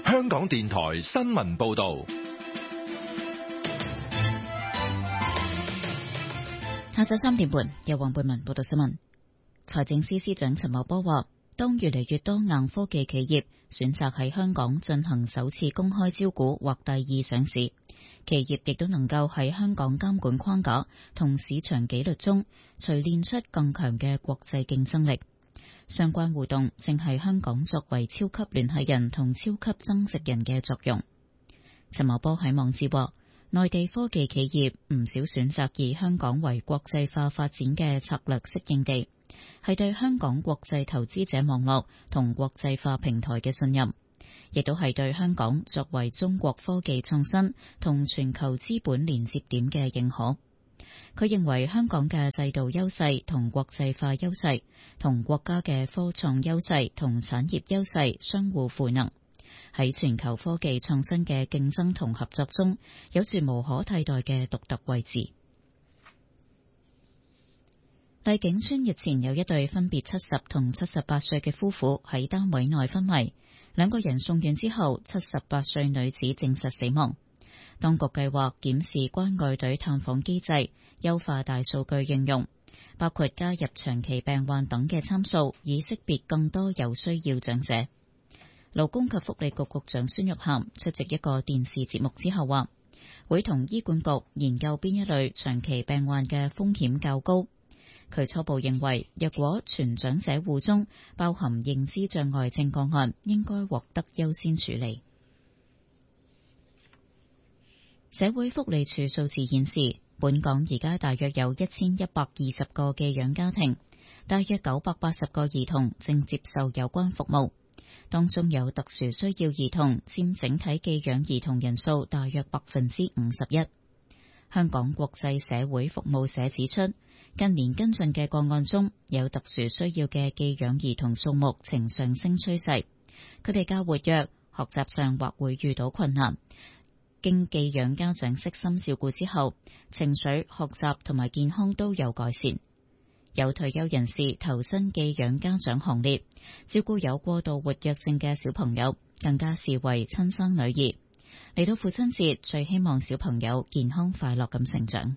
香港電台新聞報道。 下晝3點半，由黃貝文報道新聞。財政司司長陳茂波話，當越嚟越多硬科技企業選擇喺香港進行首次公開招股或第二上市，企業亦都能夠喺香港監管框架同市場紀律中錘煉出更強嘅國際競爭力。相關互動正係香港作為超級聯繫人同超級增值人嘅作用。陳茂波喺網誌話，內地科技企業唔少選擇以香港為國際化發展嘅策略適應地，係對香港國際投資者網絡同國際化平台嘅信任，亦都係對香港作為中國科技創新同全球資本連接點嘅認可。佢認為香港嘅制度優勢同國際化優勢，同國家嘅科創優勢同產業優勢相互賦能，喺全球科技創新嘅競爭同合作中，有住無可替代嘅獨特位置。麗景邨日前有一對分別70同78歲嘅夫婦喺單位內昏迷，兩個人送院之後，78歲女子證實死亡。當局計劃檢視關愛隊探訪機制，優化大數據應用，包括加入長期病患等嘅參數，以識別更多有需要長者。勞工及福利局局長孫玉菡出席一個電視節目之後話，會同醫管局研究邊一類長期病患嘅風險較高。佢初步認為，若果全長者戶中包含認知障礙症個案，應該獲得優先處理。社會福利署數字顯示，本港而家大約有1120個寄養家庭，大約980個兒童正接受有關服務，當中有特殊需要兒童佔整體寄養兒童人數大約51%。香港國際社會服務社指出，近年跟進嘅個案中有特殊需要嘅寄養兒童數目呈上升趨勢，佢哋較活躍，學習上或會遇到困難。經寄養家長悉心照顧之後，情緒、學習同埋健康都有改善。有退休人士投身寄養家長行列，照顧有過度活躍症嘅小朋友，更加視為親生女兒。嚟到父親節，最希望小朋友健康快樂咁成長。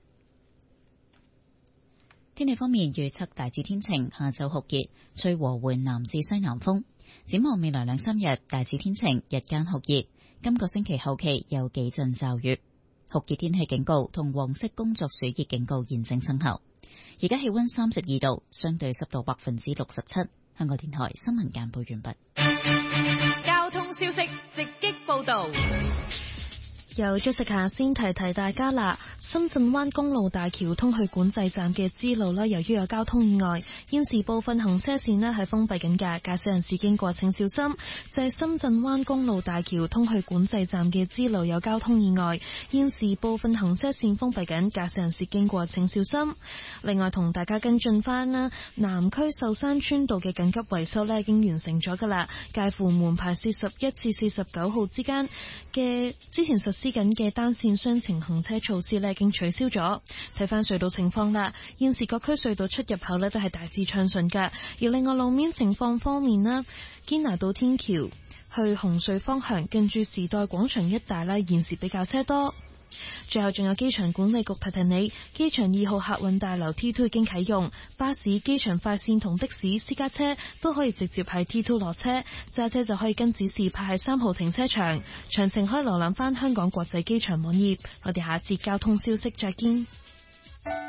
天氣方面預測大致天晴，下晝酷熱，吹和緩南至西南風。展望未來2-3日，大致天晴，日間酷熱。今個星期後期有幾陣驟雨，酷熱天氣警告同黃色工作暑熱警告現正生效。而家氣溫32度，相對濕度67%。香港電台新聞簡報完畢。 交通消息直擊報道。 由早食下先提大家啦，深圳灣公路大橋通去管制站嘅支路由於有交通意外，現時部分行車線係封閉緊嘅，駕駛人士經過請小心。就係深圳灣公路大橋通去管制站嘅支路有交通意外，現時部分行車線封閉緊，駕駛人士經過請小心。另外同大家跟進翻啦，南區壽山村道嘅緊急維修已經完成咗噶啦，介乎門牌41至49號之間嘅之前實施緊嘅單線雙程行車措施已經取消咗。睇翻隧道情況啦，現時各區隧道出入口都係大致暢順㗎。而另外路面情況方面啦，堅拿道天橋去紅隧方向近住時代廣場一帶現時比較車多。最後仲有機場管理局提你，機場2號客運大樓 T2 已經啟用，巴士、機場快線同的士、私家車都可以直接喺 T2 落車，揸車就可以跟指示派喺3號停車場。詳情可以瀏覽翻香港國際機場網頁。我哋下一節交通消息再見。